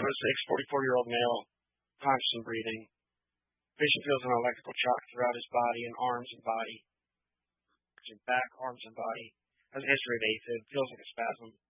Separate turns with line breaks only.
6, 44-year-old male, conscious and breathing. Patient feels an electrical shock throughout his body and arms and body. His back, arms, and body. Has a history of AFib. Feels like a spasm.